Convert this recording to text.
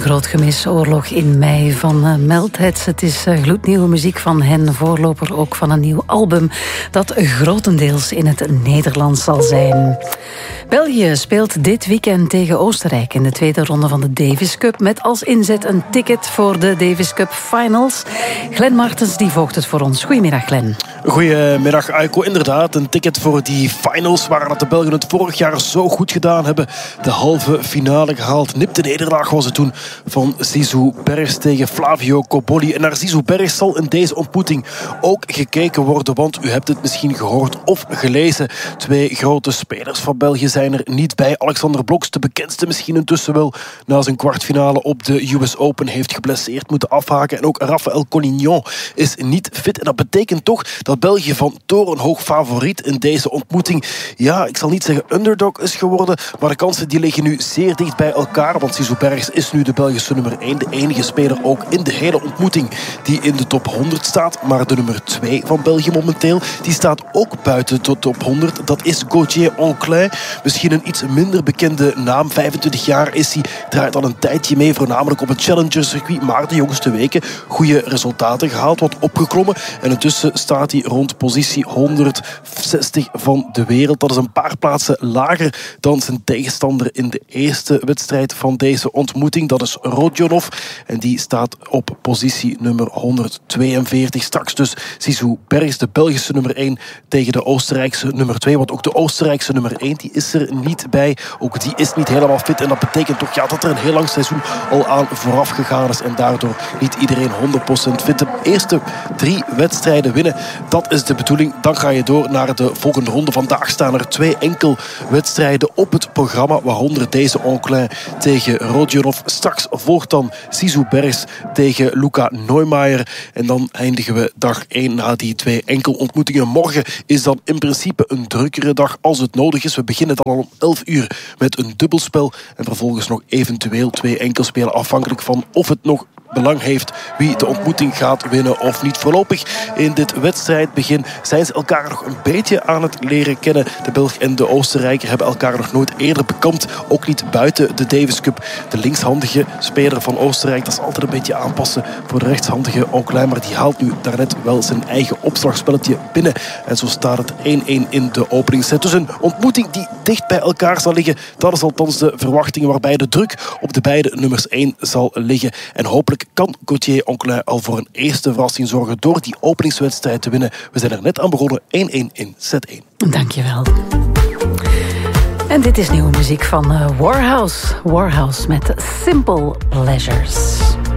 groot gemis, Oorlog in mei van Meldheads. Het is gloednieuwe muziek van hen, voorloper ook van een nieuw album dat grotendeels in het Nederlands zal zijn. België speelt dit weekend tegen Oostenrijk in de tweede ronde van de Davis Cup, met als inzet een ticket voor de Davis Cup Finals. Glenn Martens die volgt het voor ons. Goedemiddag, Glenn. Goedemiddag, Aiko. Inderdaad, een ticket voor die finals waar dat de Belgen het vorig jaar zo goed gedaan hebben. De halve finale gehaald. Nipte nederlaag was het toen van Zizou Bergs tegen Flavio Cobolli. En naar Zizou Bergs zal in deze ontmoeting ook gekeken worden, want u hebt het misschien gehoord of gelezen. Twee grote spelers van België zijn er niet bij. Alexander Bloks, de bekendste misschien intussen wel, na zijn kwartfinale op de US Open heeft geblesseerd moeten afhaken. En ook Raphaël Collignon is niet fit. En dat betekent toch dat België van torenhoog favoriet in deze ontmoeting, ja, ik zal niet zeggen underdog is geworden, maar de kansen die liggen nu zeer dicht bij elkaar, want Zizou Bergs is nu de Belgische nummer 1, de enige speler ook in de hele ontmoeting die in de top 100 staat, maar de nummer 2 van België momenteel, die staat ook buiten de top 100. Dat is Gauthier Anclin, misschien een iets minder bekende naam, 25 jaar is hij, draait al een tijdje mee, voornamelijk op het Challenger-circuit, maar de jongste weken goede resultaten gehaald, wat opgeklommen en intussen staat hij rond positie 160 van de wereld. Dat is een paar plaatsen lager dan zijn tegenstander in de eerste wedstrijd van deze ontmoeting. Dat is Rodionov en die staat op positie nummer 142. Straks dus Zizou Bergs, de Belgische nummer 1 tegen de Oostenrijkse nummer 2. Want ook de Oostenrijkse nummer 1 die is er niet bij. Ook die is niet helemaal fit en dat betekent toch dat er een heel lang seizoen al aan vooraf gegaan is en daardoor niet iedereen 100% fit. De eerste 3 wedstrijden winnen, dat is de bedoeling. Dan ga je door naar de volgende ronde. Vandaag staan er 2 enkelwedstrijden op het programma, waaronder deze Anclin tegen Rodionov. Straks volgt dan Zizou Bergs tegen Luca Neumeier. En dan eindigen we dag 1 na die 2 enkelontmoetingen. Morgen is dan in principe een drukkere dag als het nodig is. We beginnen dan al om 11 uur met een dubbelspel en vervolgens nog eventueel 2 enkelspelen, afhankelijk van of het nog belang heeft wie de ontmoeting gaat winnen of niet. Voorlopig in dit wedstrijdbegin zijn ze elkaar nog een beetje aan het leren kennen. De Belg en de Oostenrijker hebben elkaar nog nooit eerder bekampt. Ook niet buiten de Davis Cup. De linkshandige speler van Oostenrijk, dat is altijd een beetje aanpassen voor de rechtshandige Anclin, maar die haalt nu daarnet wel zijn eigen opslagspelletje binnen. En zo staat het 1-1 in de openingsset. Dus een ontmoeting die dicht bij elkaar zal liggen. Dat is althans de verwachting, waarbij de druk op de beide nummers 1 zal liggen. En hopelijk kan Gauthier Anclin al voor een eerste verrassing zorgen door die openingswedstrijd te winnen. We zijn er net aan begonnen, 1-1 in set 1. Dankjewel. En dit is nieuwe muziek van Warhouse. Warhouse met Simple Pleasures.